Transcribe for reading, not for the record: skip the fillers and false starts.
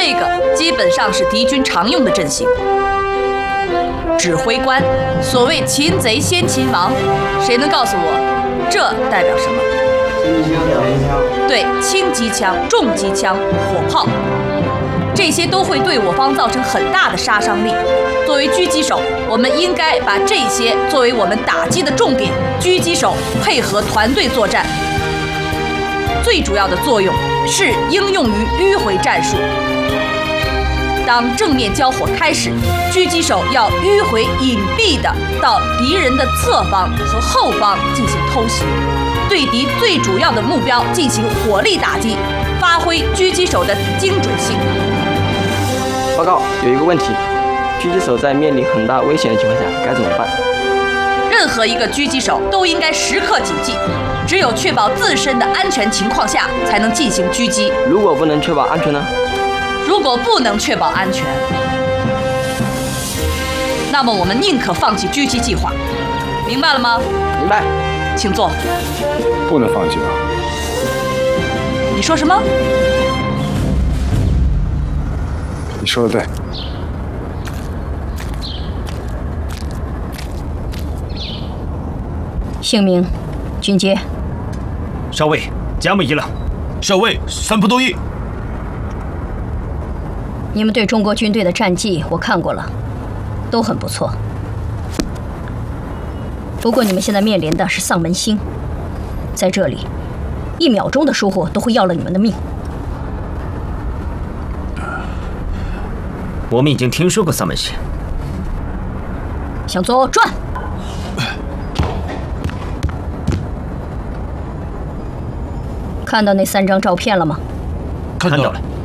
这个基本上是敌军常用的阵型。指挥官，所谓擒贼先擒王，谁能告诉我这代表什么？对，轻机枪、重机枪、火炮，这些都会对我方造成很大的杀伤力。作为狙击手，我们应该把这些作为我们打击的重点。狙击手配合团队作战，最主要的作用是应用于迂回战术。当正面交火开始，狙击手要迂回隐蔽地到敌人的侧方和后方进行偷袭，对敌最主要的目标进行火力打击，发挥狙击手的精准性。 报告，有一个问题，狙击手在面临很大危险的情况下该怎么办？ 任何一个狙击手都应该时刻谨记，只有确保自身的安全情况下，才能进行狙击。 如果不能确保安全呢？ 如果不能确保安全，那么我们宁可放弃狙击计划。明白了吗？ 明白。 请坐。 不能放弃啊！ 你说什么？ 你说的对。 姓名，军阶。 少尉，甲木一了。 少尉，三不多意。 你们对中国军队的战绩我看过了，都很不错。不过你们现在面临的是丧门星，在这里，1秒钟的疏忽都会要了你们的命。 我们已经听说过丧门星。 向左转。看到那3张照片了吗？ 看到了。